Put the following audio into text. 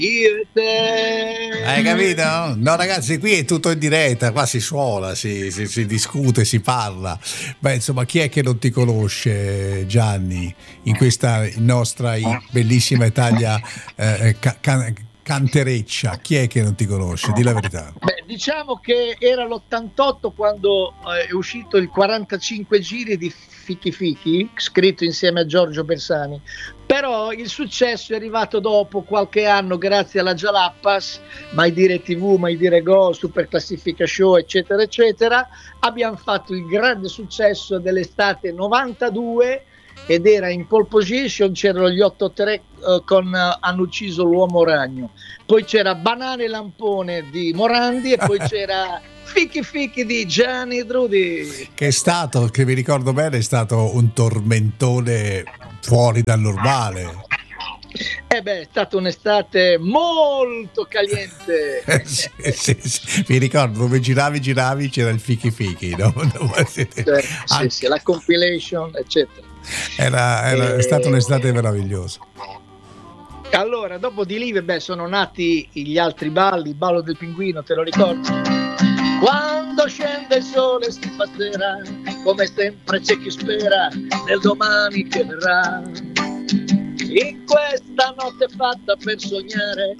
io e te. Hai capito? No, ragazzi, qui è tutto in diretta, qua si suona, si discute, si parla. Beh, insomma, chi è che non ti conosce, Gianni, in questa nostra bellissima Italia cantereccia? Chi è che non ti conosce? Di la verità. Beh, diciamo che era l'88 quando è uscito il 45 giri di Fichi Fichi, scritto insieme a Giorgio Bersani. Però il successo è arrivato dopo qualche anno grazie alla Jalapas, Mai Dire TV, Mai Dire Go, Super Classifica Show, eccetera, eccetera. Abbiamo fatto il grande successo dell'estate 92 ed era in pole position, c'erano gli 8-3 con Hanno ucciso l'uomo ragno. Poi c'era Banane Lampone di Morandi e poi c'era Fichi Fichi di Gianni Drudi. Che è stato, che mi ricordo bene, è stato un tormentone fuori dal normale. È stata un'estate molto caliente. sì. Mi ricordo dove giravi c'era il Fichi Fichi, no? Sì, la compilation, eccetera. È stata un'estate meravigliosa. Allora, dopo di lì, sono nati gli altri balli, il ballo del pinguino, te lo ricordi? Quando scende il sole si fa sera, come sempre c'è chi spera nel domani che verrà. In questa notte fatta per sognare,